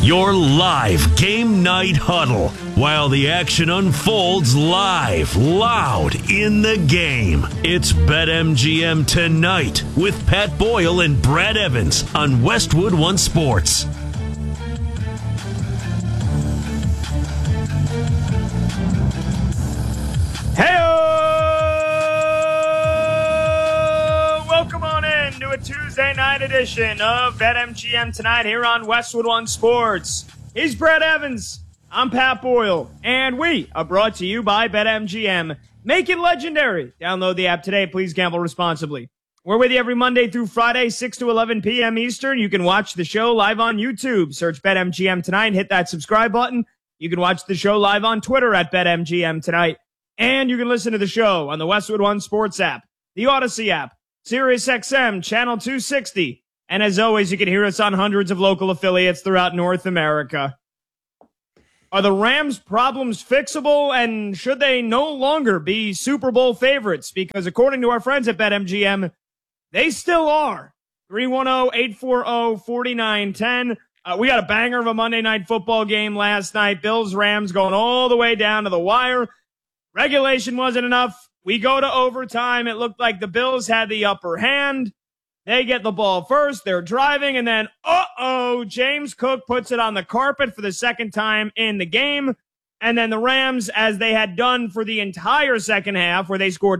Your live game night huddle while the action unfolds live, loud in the game. It's BetMGM Tonight with Pat Boyle and Brad Evans on Westwood One Sports. Welcome on in to a Tuesday night edition of BetMGM Tonight here on Westwood One Sports. He's Brad Evans. I'm Pat Boyle. And we are brought to you by BetMGM. Make it legendary. Download the app today. Please gamble responsibly. We're with you every Monday through Friday, 6 to 11 p.m. Eastern. You can watch the show live on YouTube. Search BetMGM Tonight. Hit that subscribe button. You can watch the show live on Twitter at BetMGM Tonight. And you can listen to the show on the Westwood One Sports app, the Odyssey app, SiriusXM, Channel 260. And as always, you can hear us on hundreds of local affiliates throughout North America. Are the Rams' problems fixable, and should they no longer be Super Bowl favorites? Because according to our friends at BetMGM, they still are. 310-840-4910. We got a banger of a Monday Night Football game last night. Bills-Rams going all the way down to the wire. Regulation wasn't enough. We go to overtime. It looked like the Bills had the upper hand. They get the ball first. They're driving, and then, James Cook puts it on the carpet for the second time in the game. And then the Rams, as they had done for the entire second half, where they scored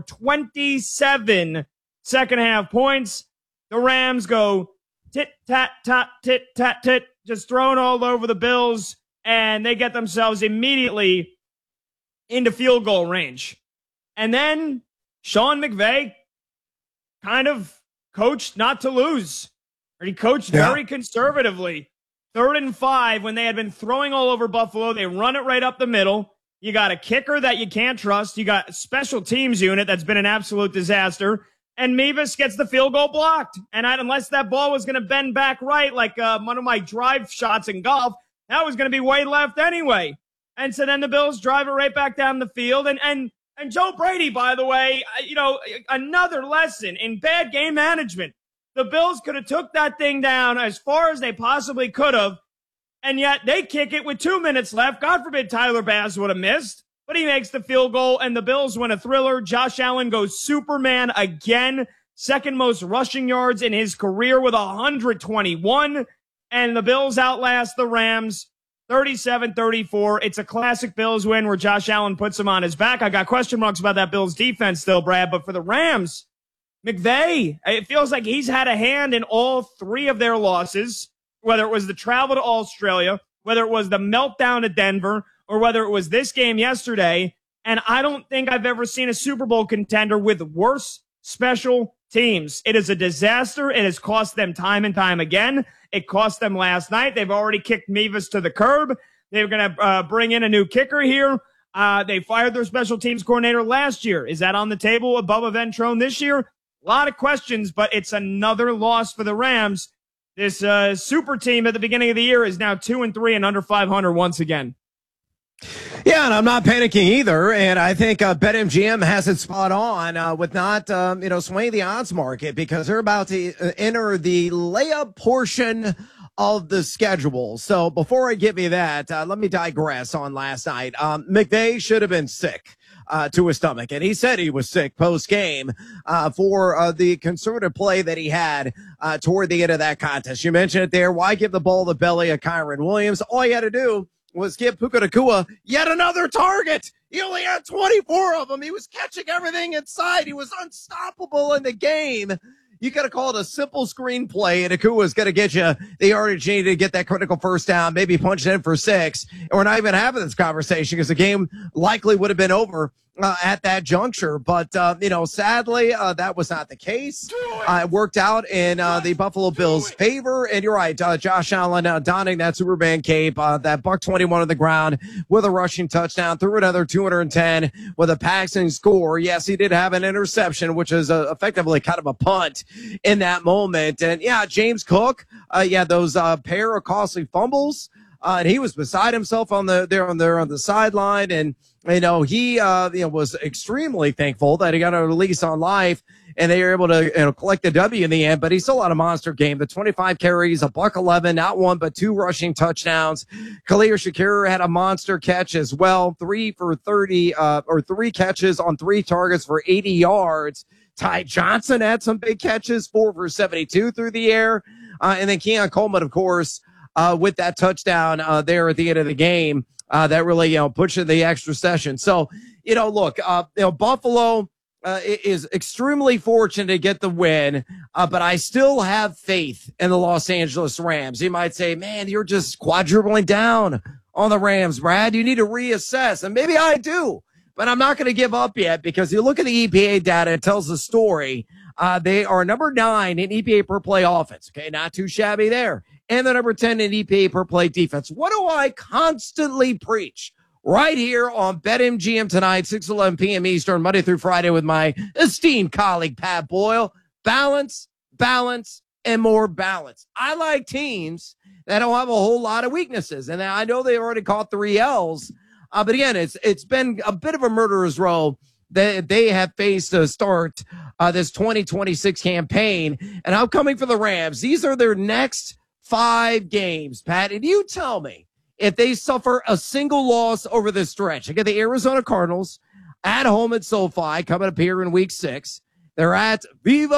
27 second-half points, the Rams go tit-tat-tat, tit-tat-tit, just thrown all over the Bills, and they get themselves immediately into field goal range. And then Sean McVay kind of coached not to lose. Or he coached very conservatively. 3rd and 5, when they had been throwing all over Buffalo, they run it right up the middle. You got a kicker that you can't trust. You got a special teams unit that's been an absolute disaster. And Mevis gets the field goal blocked. And unless that ball was going to bend back right, like one of my drive shots in golf, that was going to be way left anyway. And so then the Bills drive it right back down the field. And Joe Brady, by the way, another lesson in bad game management. The Bills could have took that thing down as far as they possibly could have, and yet they kick it with 2 minutes left. God forbid Tyler Bass would have missed, but he makes the field goal, and the Bills win a thriller. Josh Allen goes Superman again, second most rushing yards in his career with 121, and the Bills outlast the Rams 37-34. It's a classic Bills win where Josh Allen puts him on his back. I got question marks about that Bills defense still, Brad, but for the Rams, McVay, it feels like he's had a hand in all three of their losses, whether it was the travel to Australia, whether it was the meltdown at Denver, or whether it was this game yesterday. And I don't think I've ever seen a Super Bowl contender with worse special teams. It is a disaster. It has cost them time and time again. It cost them last night. They've already kicked Mevis to the curb. They're going to bring in a new kicker here. They fired their special teams coordinator last year. Is that on the table with Bubba Ventrone this year? A lot of questions, but it's another loss for the Rams. This super team at the beginning of the year is now 2-3 and under 500 once again. Yeah, and I'm not panicking either, and I think BetMGM has it spot on with not, swaying the odds market, because they're about to enter the layup portion of the schedule. So before I give you that, let me digress on last night. McVay should have been sick to his stomach, and he said he was sick post-game for the conservative play that he had toward the end of that contest. You mentioned it there. Why give the ball the belly of Kyren Williams? All you had to do was give Puka Nacua yet another target. He only had 24 of them. He was catching everything inside. He was unstoppable in the game. You could have called a simple screenplay, and Nakua's going to get you the yardage needed to get that critical first down, maybe punch it in for 6. And we're not even having this conversation because the game likely would have been over at that juncture. But, sadly, that was not the case. It worked out in the Buffalo Bills' favor. And you're right, Josh Allen donning that Superman cape, that $121 on the ground with a rushing touchdown, threw another 210 with a passing score. Yes, he did have an interception, which is effectively kind of a punt in that moment. And, yeah, James Cook, those pair of costly fumbles. And he was beside himself on the sideline. And he was extremely thankful that he got a release on life and they were able to collect the W in the end, but he still had a monster game. The 25 carries, $111, not one, but 2 rushing touchdowns. Khalil Shakir had a monster catch as well, 3 for 30, 3 catches on 3 targets for 80 yards. Ty Johnson had some big catches, 4 for 72 through the air. And then Keon Coleman, of course, with that touchdown there at the end of the game, that really, pushed the extra session. So, look, Buffalo is extremely fortunate to get the win, but I still have faith in the Los Angeles Rams. You might say, man, you're just quadrupling down on the Rams, Brad. You need to reassess. And maybe I do, but I'm not going to give up yet because you look at the EPA data, it tells the story. They are number 9 in EPA per play offense. Okay, not too shabby there. And they're number 10 in EPA per play defense. What do I constantly preach? Right here on BetMGM tonight, 6:11 p.m. Eastern, Monday through Friday with my esteemed colleague, Pat Boyle. Balance, balance, and more balance. I like teams that don't have a whole lot of weaknesses. And I know they've already caught 3 L's. But again, it's been a bit of a murderer's row that they have faced to start this 2026 campaign. And I'm coming for the Rams. These are their next 5 games, Pat. And you tell me, if they suffer a single loss over this stretch, again, the Arizona Cardinals at home at SoFi coming up here in week 6. They're at Viva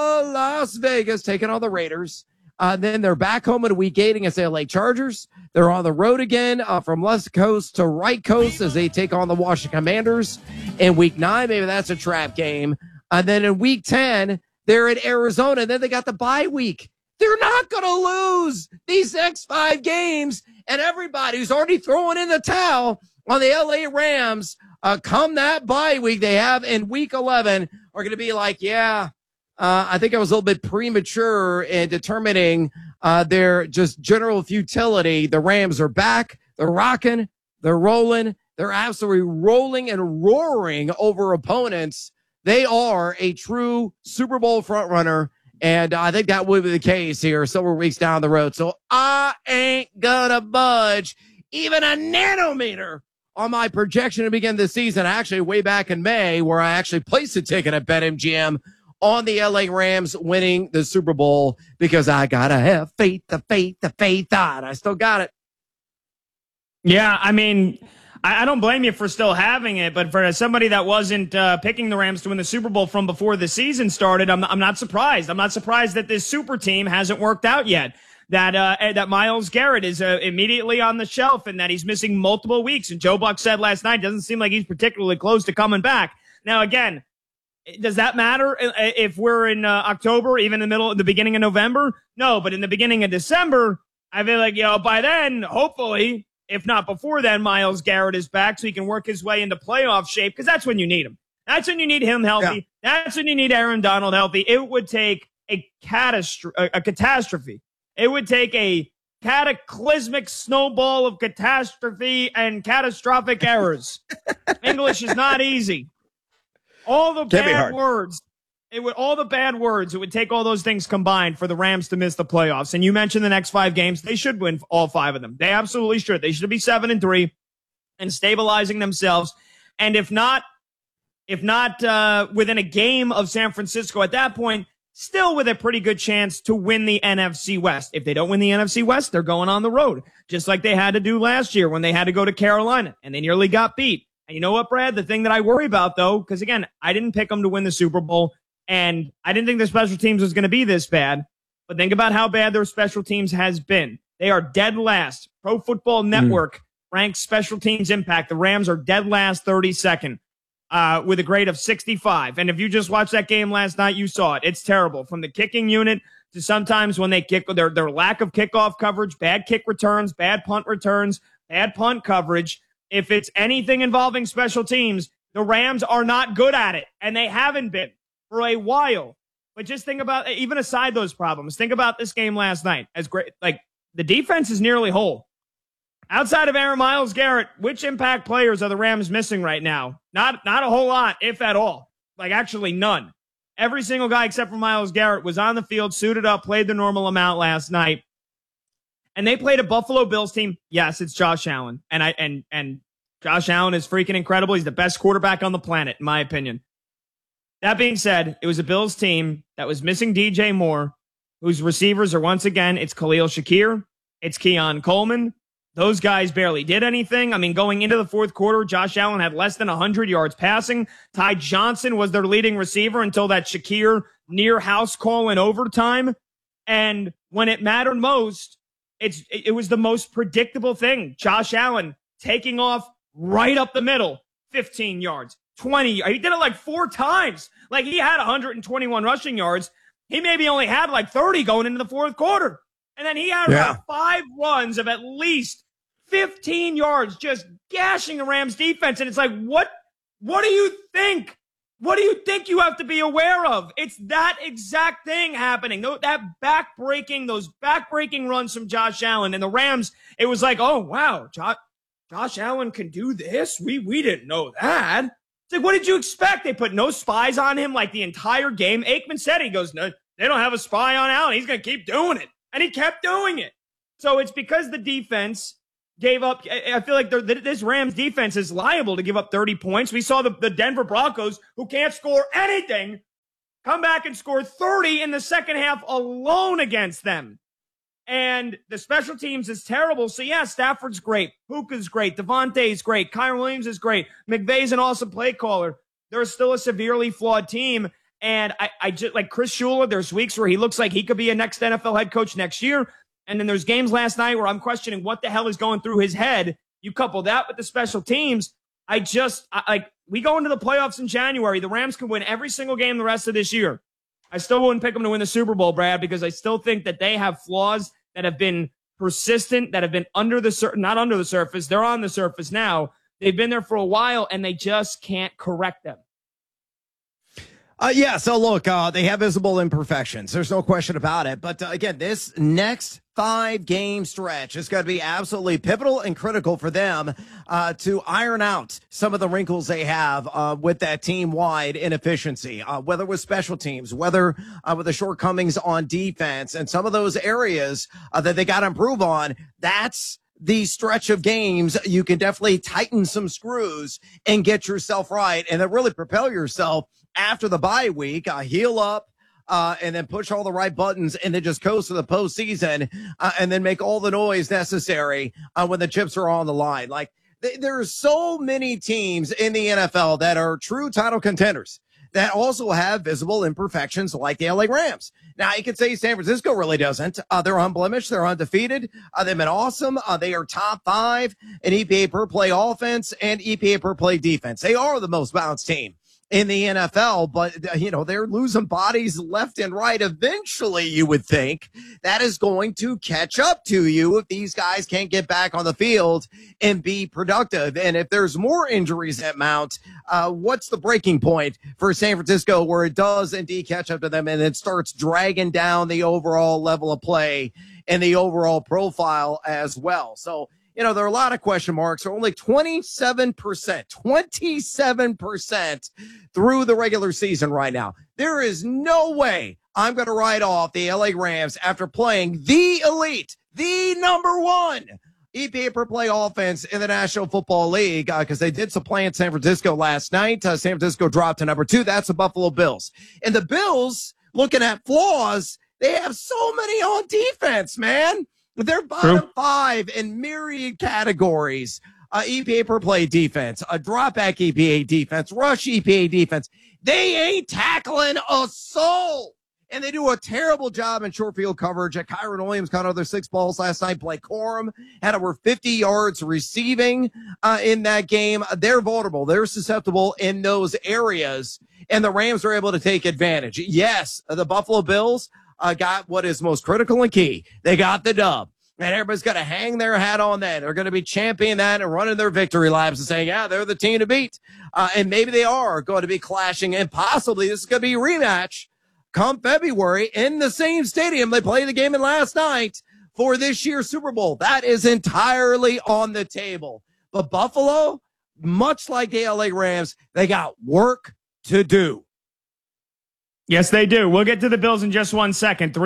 Las Vegas taking on the Raiders. Then they're back home in week 8 against the LA Chargers. They're on the road again from left coast to right coast as they take on the Washington Commanders. In week 9, maybe that's a trap game. And then in week 10, they're at Arizona. And then they got the bye week. They're not going to lose these next 5 games. And everybody who's already throwing in the towel on the LA Rams come that bye week they have in week 11 are going to be like, I think I was a little bit premature in determining their just general futility. The Rams are back. They're rocking. They're rolling. They're absolutely rolling and roaring over opponents. They are a true Super Bowl frontrunner. And I think that will be the case here several weeks down the road. So I ain't gonna budge even a nanometer on my projection to begin the season. Actually, way back in May, where I actually placed a ticket at BetMGM on the LA Rams winning the Super Bowl because I gotta have faith, the faith on. I still got it. Yeah, I mean, I don't blame you for still having it, but for somebody that wasn't picking the Rams to win the Super Bowl from before the season started, I'm not surprised. I'm not surprised that this super team hasn't worked out yet. That Myles Garrett is immediately on the shelf and that he's missing multiple weeks. And Joe Buck said last night, doesn't seem like he's particularly close to coming back. Now, again, does that matter if we're in October, even in the beginning of November? No, but in the beginning of December, I feel like, by then, hopefully, if not before then, Myles Garrett is back so he can work his way into playoff shape because that's when you need him. That's when you need him healthy. Yeah. That's when you need Aaron Donald healthy. It would take a catastrophe. It would take a cataclysmic snowball of catastrophe and catastrophic errors. English is not easy. All the bad words. It would take all those things combined for the Rams to miss the playoffs. And you mentioned the next 5 games. They should win all 5 of them. They absolutely should. They should be 7-3 and stabilizing themselves. And if not within a game of San Francisco at that point, still with a pretty good chance to win the NFC West. If they don't win the NFC West, they're going on the road, just like they had to do last year when they had to go to Carolina and they nearly got beat. And you know what, Brad? The thing that I worry about, though, because, again, I didn't pick them to win the Super Bowl. And I didn't think the special teams was going to be this bad, but think about how bad their special teams has been. They are dead last. Pro Football Network ranks special teams impact. The Rams are dead last, 32nd, with a grade of 65. And if you just watched that game last night, you saw it. It's terrible. From the kicking unit to sometimes when they kick, their lack of kickoff coverage, bad kick returns, bad punt returns, bad punt coverage. If it's anything involving special teams, the Rams are not good at it, and they haven't been for a while. But just think about, even aside those problems, think about this game last night. As great, like, the defense is nearly whole. Outside of Myles Garrett, which impact players are the Rams missing right now? Not a whole lot, if at all. Like, actually none. Every single guy except for Myles Garrett was on the field, suited up, played the normal amount last night. And they played a Buffalo Bills team. Yes, it's Josh Allen. And Josh Allen is freaking incredible. He's the best quarterback on the planet, in my opinion. That being said, it was a Bills team that was missing DJ Moore, whose receivers are once again, it's Khalil Shakir, it's Keon Coleman. Those guys barely did anything. I mean, going into the fourth quarter, Josh Allen had less than 100 yards passing. Ty Johnson was their leading receiver until that Shakir near house call in overtime. And when it mattered most, it was the most predictable thing. Josh Allen taking off right up the middle, 15 yards, 20. He did it like 4 times. Like, he had 121 rushing yards. He maybe only had like 30 going into the fourth quarter. And then he had like 5 runs of at least 15 yards, just gashing the Rams defense. And it's like, what do you think? What do you think you have to be aware of? It's that exact thing happening. Those back-breaking runs from Josh Allen. And the Rams, it was like, oh, wow, Josh Allen can do this? We didn't know that. It's like, what did you expect? They put no spies on him like the entire game. Aikman said, he goes, no, they don't have a spy on Allen. He's going to keep doing it. And he kept doing it. So it's because the defense gave up. I feel like this Rams defense is liable to give up 30 points. We saw the Denver Broncos, who can't score anything, come back and score 30 in the second half alone against them. And the special teams is terrible. So, yeah, Stafford's great. Puka's great. Devontae's great. Kyron Williams is great. McVay's an awesome play caller. They're still a severely flawed team. And I just like Chris Shula. There's weeks where he looks like he could be a next NFL head coach next year. And then there's games last night where I'm questioning what the hell is going through his head. You couple that with the special teams. We go into the playoffs in January. The Rams can win every single game the rest of this year. I still wouldn't pick them to win the Super Bowl, Brad, because I still think that they have flaws that have been persistent, that have been not under the surface. They're on the surface now. They've been there for a while, and they just can't correct them. So look, they have visible imperfections. There's no question about it. But again, this next 5-game stretch is going to be absolutely pivotal and critical for them to iron out some of the wrinkles they have with that team-wide inefficiency, whether with special teams, whether with the shortcomings on defense, and some of those areas that they got to improve on. That's the stretch of games you can definitely tighten some screws and get yourself right, and then really propel yourself after the bye week, heal up, and then push all the right buttons, and then just coast to the postseason, and then make all the noise necessary when the chips are on the line. Like, there are so many teams in the NFL that are true title contenders that also have visible imperfections like the LA Rams. Now, you could say San Francisco really doesn't. They're unblemished. They're undefeated. They've been awesome. They are top 5 in EPA per play offense and EPA per play defense. They are the most balanced team in the NFL, but, they're losing bodies left and right. Eventually, you would think that is going to catch up to you if these guys can't get back on the field and be productive. And if there's more injuries that mount, what's the breaking point for San Francisco where it does indeed catch up to them and it starts dragging down the overall level of play and the overall profile as well? So, there are a lot of question marks. They're only 27% through the regular season right now. There is no way I'm going to write off the LA Rams after playing the elite, the number 1 EPA per play offense in the National Football League, because they did supplant San Francisco last night. San Francisco dropped to number 2. That's the Buffalo Bills. And the Bills, looking at flaws, they have so many on defense, man. They're bottom 5 in myriad categories. EPA per play defense, a drop back EPA defense, rush EPA defense. They ain't tackling a soul. And they do a terrible job in short field coverage. Kyron Williams caught another 6 balls last night. Blake Corum had over 50 yards receiving in that game. They're vulnerable. They're susceptible in those areas. And the Rams are able to take advantage. Yes, the Buffalo Bills got what is most critical and key. They got the dub. And everybody's got to hang their hat on that. They're going to be championing that and running their victory laps and saying, yeah, they're the team to beat. And maybe they are going to be clashing. And possibly this is going to be a rematch come February in the same stadium they played the game in last night for this year's Super Bowl. That is entirely on the table. But Buffalo, much like the LA Rams, they got work to do. Yes, they do. We'll get to the Bills in just 1 second.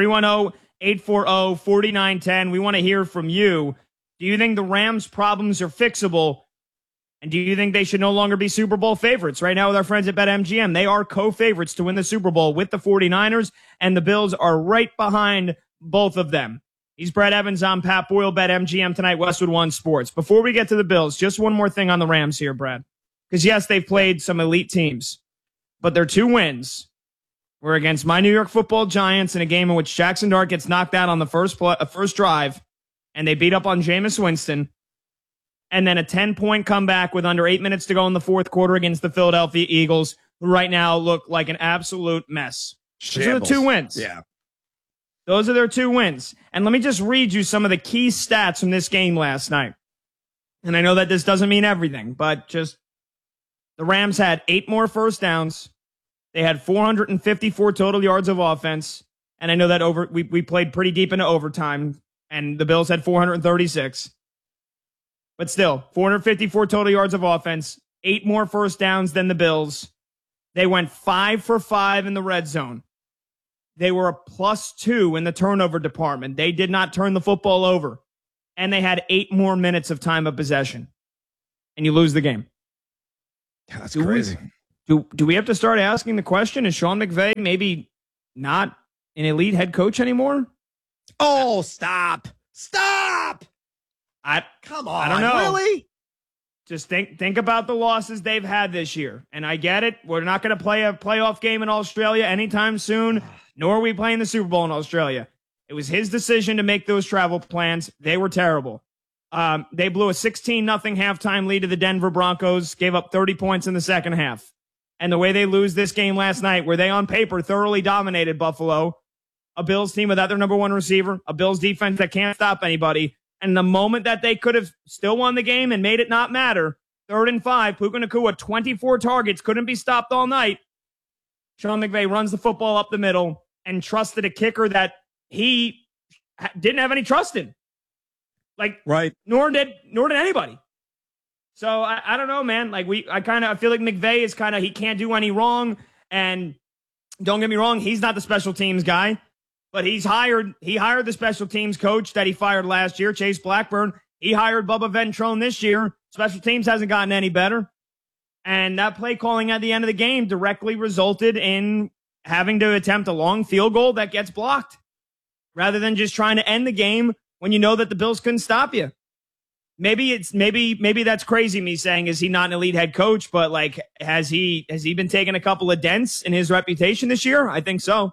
310-840-4910. We want to hear from you. Do you think the Rams' problems are fixable? And do you think they should no longer be Super Bowl favorites? Right now with our friends at BetMGM, they are co-favorites to win the Super Bowl with the 49ers, and the Bills are right behind both of them. He's Brett Evans. I'm Pat Boyle, BetMGM tonight, Westwood One Sports. Before we get to the Bills, just one more thing on the Rams here, Brad. Because, yes, they've played some elite teams, but their 2 wins were against my New York Football Giants in a game in which Jackson Dart gets knocked out on the first drive, and they beat up on Jameis Winston. And then a 10-point comeback with under 8 minutes to go in the fourth quarter against the Philadelphia Eagles, who right now look like an absolute mess. Those are the 2 wins. Yeah. Those are their 2 wins. And let me just read you some of the key stats from this game last night. And I know that this doesn't mean everything, but just the Rams had 8 more first downs. They had 454 total yards of offense. And I know that we played pretty deep into overtime, and the Bills had 436. But still, 454 total yards of offense, 8 more first downs than the Bills. They went 5 for 5 in the red zone. They were a +2 in the turnover department. They did not turn the football over. And they had 8 more minutes of time of possession. And you lose the game. That's crazy. Do we have to start asking the question, is Sean McVay maybe not an elite head coach anymore? Oh, stop. Stop. Come on. I don't know. Really? Just think about the losses they've had this year. And I get it. We're not going to play a playoff game in Australia anytime soon, nor are we playing the Super Bowl in Australia. It was his decision to make those travel plans. They were terrible. They blew a 16-0 halftime lead to the Denver Broncos, gave up 30 points in the second half. And the way they lose this game last night, where they on paper thoroughly dominated Buffalo, a Bills team without their number 1 receiver, a Bills defense that can't stop anybody. And the moment that they could have still won the game and made it not matter, 3rd and 5, Puka Nacua, 24 targets, couldn't be stopped all night. Sean McVay runs the football up the middle and trusted a kicker that he didn't have any trust in. Right. Nor did anybody. So I don't know, man. I feel like McVay is he can't do any wrong. And don't get me wrong, he's not the special teams guy. But he hired the special teams coach that he fired last year, Chase Blackburn. He hired Bubba Ventrone this year. Special teams hasn't gotten any better. And that play calling at the end of the game directly resulted in having to attempt a long field goal that gets blocked, rather than just trying to end the game when you know that the Bills couldn't stop you. Maybe that's crazy me saying, is he not an elite head coach? But has he been taking a couple of dents in his reputation this year? I think so.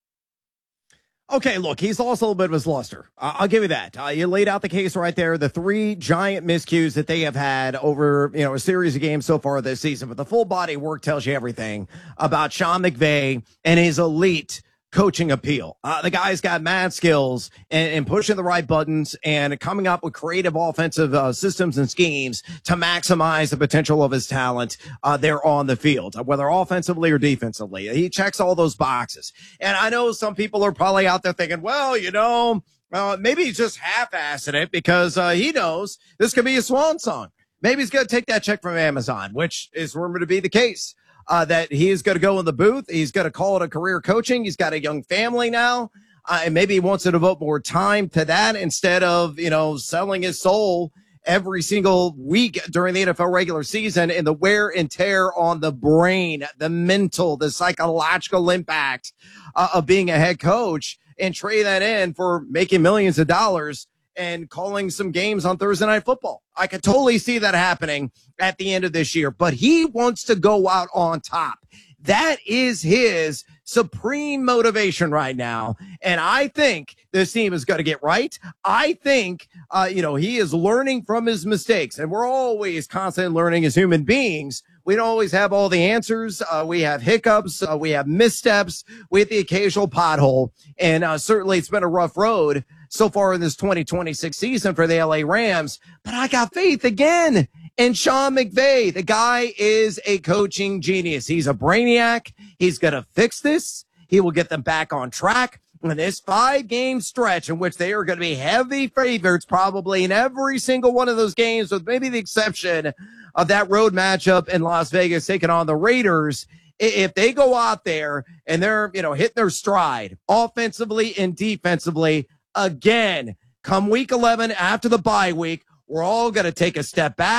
Okay, look, he's lost a little bit of his luster. I'll give you that. You laid out the case right there. The 3 giant miscues that they have had over, a series of games so far this season. But the full body work tells you everything about Sean McVay and his elite coaching appeal. The guy's got mad skills and pushing the right buttons and coming up with creative offensive systems and schemes to maximize the potential of his talent there on the field, whether offensively or defensively. He checks all those boxes. And I know some people are probably out there thinking, well, maybe he's just half-assing it because he knows this could be a swan song. Maybe he's going to take that check from Amazon, which is rumored to be the case. That he is going to go in the booth. He's going to call it a career coaching. He's got a young family now. And maybe he wants to devote more time to that instead of, selling his soul every single week during the NFL regular season and the wear and tear on the brain, the mental, the psychological impact of being a head coach, and trade that in for making millions of dollars and calling some games on Thursday Night Football. I could totally see that happening at the end of this year, but he wants to go out on top. That is his supreme motivation right now. And I think this team is going to get right. I think, he is learning from his mistakes, and we're always constantly learning as human beings. We don't always have all the answers. We have hiccups. We have missteps. We have the occasional pothole. And certainly it's been a rough road so far in this 2026 season for the LA Rams. But I got faith again in Sean McVay. The guy is a coaching genius. He's a brainiac. He's going to fix this. He will get them back on track. In this 5-game stretch in which they are going to be heavy favorites probably in every single one of those games, with maybe the exception of that road matchup in Las Vegas taking on the Raiders. If they go out there and they're, hitting their stride offensively and defensively, again, come week 11 after the bye week, we're all going to take a step back.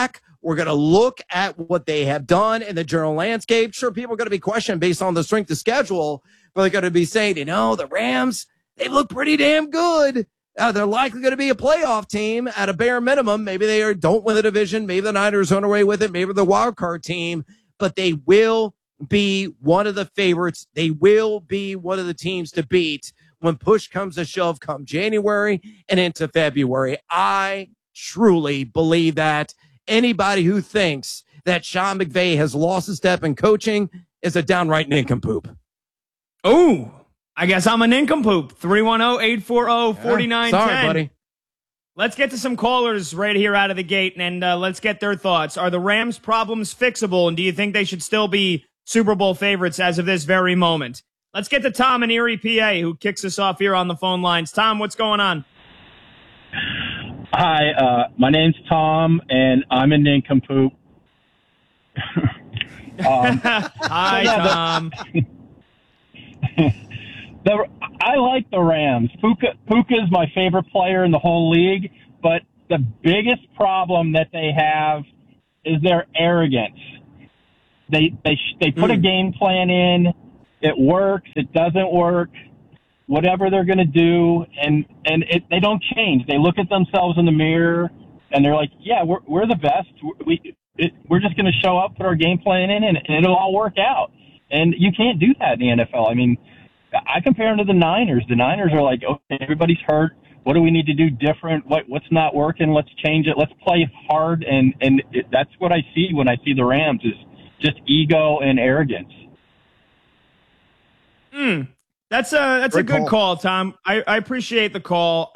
We're going to look at what they have done in the general landscape. Sure, people are going to be questioning based on the strength of schedule, but they're going to be saying, the Rams, they look pretty damn good. They're likely going to be a playoff team at a bare minimum. Maybe they don't win the division. Maybe the Niners run away with it. Maybe the wild card team, but they will be one of the favorites. They will be one of the teams to beat when push comes to shove come January and into February. I truly believe that. Anybody who thinks that Sean McVay has lost a step in coaching is a downright nincompoop. Oh, I guess I'm a nincompoop. 310-840-4910. Sorry, buddy. Let's get to some callers right here out of the gate, and let's get their thoughts. Are the Rams' problems fixable, and do you think they should still be Super Bowl favorites as of this very moment? Let's get to Tom in Erie, PA, who kicks us off here on the phone lines. Tom, what's going on? Hi, my name's Tom, and I'm a nincompoop. Hi, Tom. I like the Rams. Puka is my favorite player in the whole league, but the biggest problem that they have is their arrogance. They put a game plan in. It works. It doesn't work. Whatever they're going to do, and they don't change. They look at themselves in the mirror, and they're like, "Yeah, we're the best. We're just going to show up, put our game plan in, and it'll all work out." And you can't do that in the NFL. I mean, I compare them to the Niners. The Niners are like, "Okay, everybody's hurt. What do we need to do different? What's not working? Let's change it. Let's play hard." And that's what I see when I see the Rams is just ego and arrogance. That's a good call, Tom. I appreciate the call.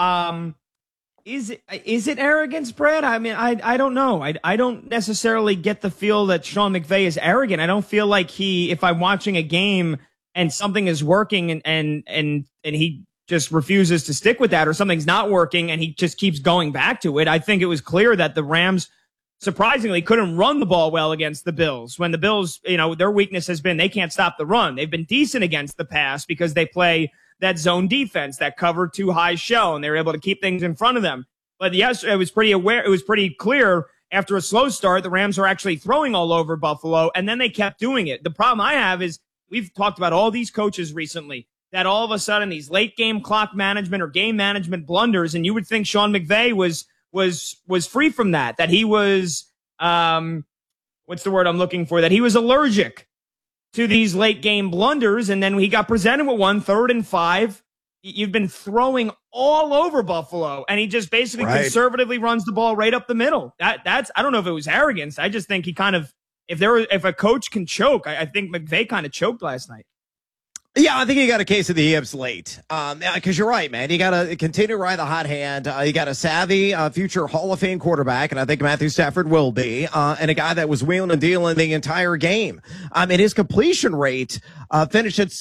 Is it arrogance, Brad? I mean, I don't know. I don't necessarily get the feel that Sean McVay is arrogant. I don't feel like if I'm watching a game and something is working and he just refuses to stick with that, or something's not working and he just keeps going back to it. I think it was clear that the Rams surprisingly couldn't run the ball well against the Bills, when the Bills, their weakness has been they can't stop the run. They've been decent against the pass because they play that zone defense, that cover too high shell, and they're able to keep things in front of them. But yes, it was pretty clear after a slow start, the Rams were actually throwing all over Buffalo, and then they kept doing it. The problem I have is we've talked about all these coaches recently that all of a sudden these late game clock management or game management blunders, and you would think Sean McVay was free from that he was, what's the word I'm looking for? That he was allergic to these late game blunders. And then he got presented with 3rd and 5. You've been throwing all over Buffalo, and he just basically conservatively runs the ball right up the middle. That's, I don't know if it was arrogance. I just think he kind of, if a coach can choke, I think McVay kind of choked last night. Yeah, I think you got a case of the hips late. Because you're right, man. You got to continue to ride the hot hand. You got a savvy future Hall of Fame quarterback, and I think Matthew Stafford will be, and a guy that was wheeling and dealing the entire game. And his completion rate finished at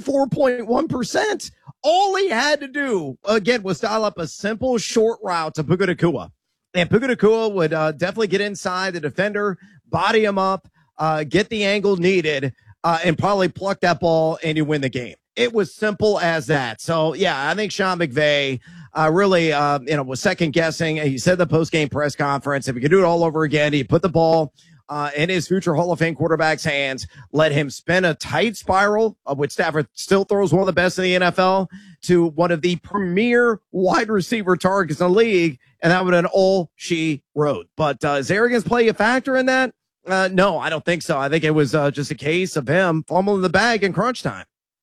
74.1%. All he had to do, again, was dial up a simple short route to Puka Nacua. And Puka Nacua would definitely get inside the defender, body him up, get the angle needed, and probably pluck that ball, and you win the game. It was simple as that. So, yeah, I think Sean McVay really, was second guessing. He said the post-game press conference, if he could do it all over again, he'd put the ball in his future Hall of Fame quarterback's hands, let him spin a tight spiral, of which Stafford still throws one of the best in the NFL, to one of the premier wide receiver targets in the league, and that would have been all she wrote. But does arrogance play a factor in that? No, I don't think so. I think it was just a case of him fumbling the bag in crunch time.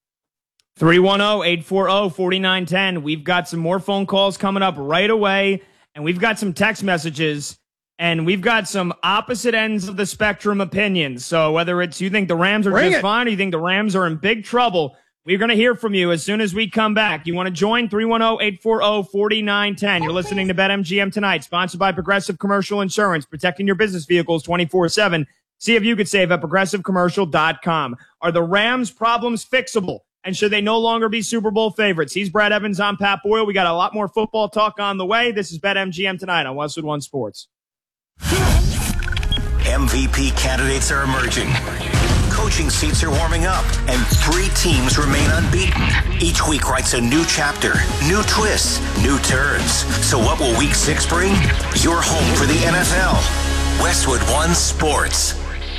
310-840-4910. We've got some more phone calls coming up right away, and we've got some text messages, and we've got some opposite ends of the spectrum opinions. So whether it's you think the Rams are just fine or you think the Rams are in big trouble, we're going to hear from you as soon as we come back. You want to join? 310-840-4910. You're listening to BetMGM Tonight, sponsored by Progressive Commercial Insurance, protecting your business vehicles 24/7. See if you could save at ProgressiveCommercial.com. Are the Rams' problems fixable? And should they no longer be Super Bowl favorites? He's Brad Evans. I'm Pat Boyle. We got a lot more football talk on the way. This is BetMGM Tonight on Westwood One Sports. MVP candidates are emerging. Coaching seats are warming up, and 3 teams remain unbeaten. Each week writes a new chapter, new twists, new turns. So what will Week 6 bring? You're home for the NFL. Westwood One Sports.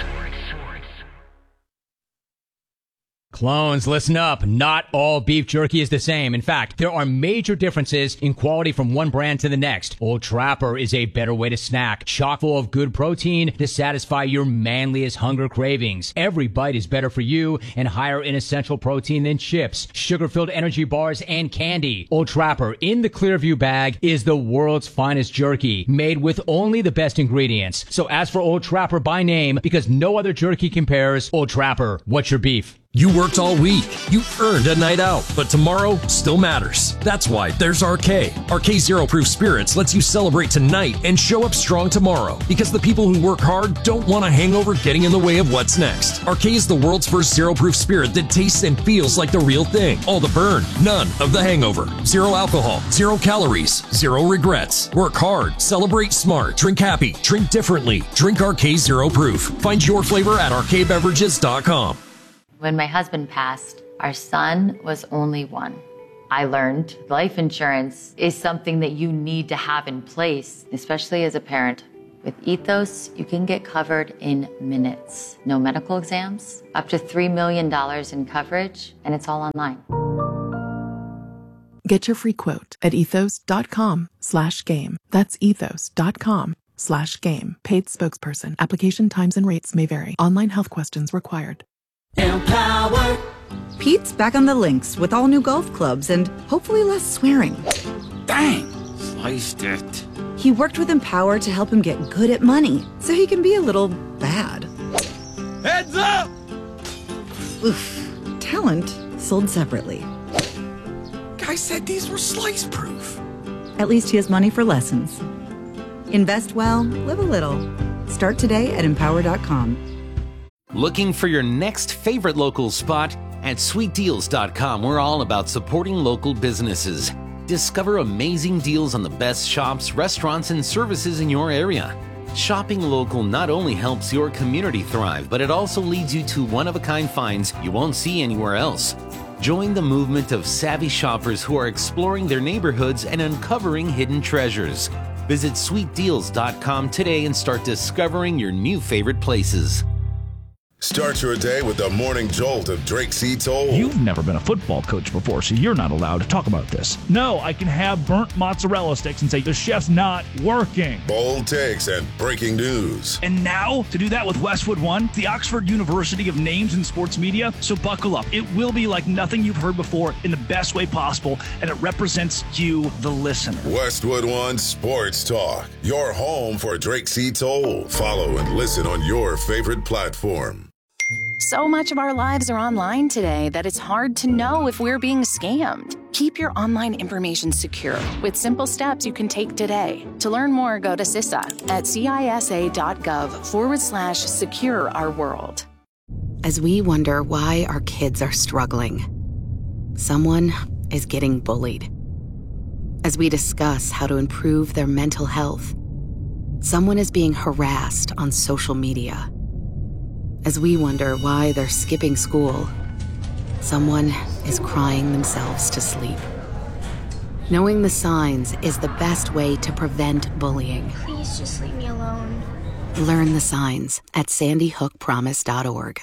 Clones, listen up. Not all beef jerky is the same. In fact, there are major differences in quality from one brand to the next. Old Trapper is a better way to snack, chock full of good protein to satisfy your manliest hunger cravings. Every bite is better for you and higher in essential protein than chips, sugar-filled energy bars, and candy. Old Trapper in the Clearview bag is the world's finest jerky, made with only the best ingredients. So ask for Old Trapper by name because no other jerky compares. Old Trapper, what's your beef? You worked all week. You earned a night out, but tomorrow still matters. That's why there's RK. RK Zero Proof Spirits lets you celebrate tonight and show up strong tomorrow, because the people who work hard don't want a hangover getting in the way of what's next. RK is the world's first zero proof spirit that tastes and feels like the real thing. All the burn, none of the hangover. Zero alcohol, 0 calories, 0 regrets. Work hard, celebrate smart, drink happy, drink differently. Drink RK Zero Proof. Find your flavor at rkbeverages.com. When my husband passed, our son was only 1. I learned life insurance is something that you need to have in place, especially as a parent. With Ethos, you can get covered in minutes. No medical exams, up to $3 million in coverage, and it's all online. Get your free quote at ethos.com/game. That's ethos.com/game. Paid spokesperson. Application times and rates may vary. Online health questions required. Empower. Pete's back on the links with all new golf clubs and hopefully less swearing. Dang, sliced it. He worked with Empower to help him get good at money so he can be a little bad. Heads up! Oof. Talent sold separately. Guy said these were slice proof. At least he has money for lessons. Invest well, live a little. Start today at empower.com. Looking for your next favorite local spot? At sweetdeals.com, we're all about supporting local businesses. Discover amazing deals on the best shops, restaurants, and services in your area. Shopping local not only helps your community thrive, but it also leads you to one-of-a-kind finds you won't see anywhere else. Join the movement of savvy shoppers who are exploring their neighborhoods and uncovering hidden treasures. Visit sweetdeals.com today and start discovering your new favorite places. Start your day with the morning jolt of Drake C. Toll. You've never been a football coach before, so you're not allowed to talk about this. No, I can have burnt mozzarella sticks and say the chef's not working. Bold takes and breaking news. And now, to do that with Westwood One, the Oxford University of Names in Sports Media, so buckle up. It will be like nothing you've heard before in the best way possible, and it represents you, the listener. Westwood One Sports Talk, your home for Drake C. Toll. Follow and listen on your favorite platform. So much of our lives are online today that it's hard to know if we're being scammed. Keep your online information secure with simple steps you can take today. To learn more, go to CISA at cisa.gov/secure our world. As we wonder why our kids are struggling, someone is getting bullied. As we discuss how to improve their mental health, someone is being harassed on social media. As we wonder why they're skipping school, someone is crying themselves to sleep. Knowing the signs is the best way to prevent bullying. Please just leave me alone. Learn the signs at sandyhookpromise.org.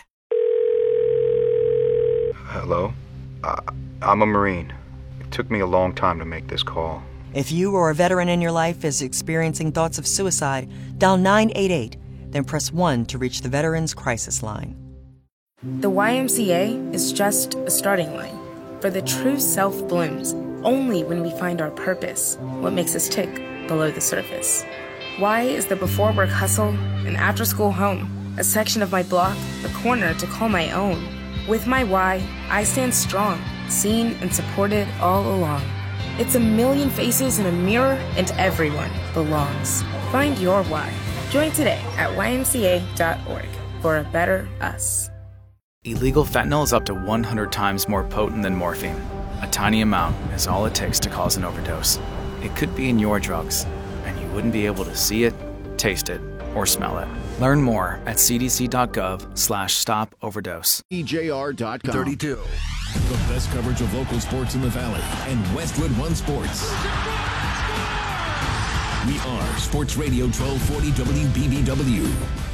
Hello? I'm a Marine. It took me a long time to make this call. If you or a veteran in your life is experiencing thoughts of suicide, dial 988. Then press 1 to reach the Veterans Crisis Line. The YMCA is just a starting line, for the true self blooms only when we find our purpose, what makes us tick below the surface. Y is the before work hustle, an after school home, a section of my block, a corner to call my own. With my Y, I stand strong, seen and supported all along. It's a million faces in a mirror, and everyone belongs. Find your Y. Join today at ymca.org for a better us. Illegal fentanyl is up to 100 times more potent than morphine. A tiny amount is all it takes to cause an overdose. It could be in your drugs, and you wouldn't be able to see it, taste it, or smell it. Learn more at cdc.gov/stop-overdose. EJR.com. 32. The best coverage of local sports in the Valley and Westwood One Sports. We are Sports Radio 1240 WBBW.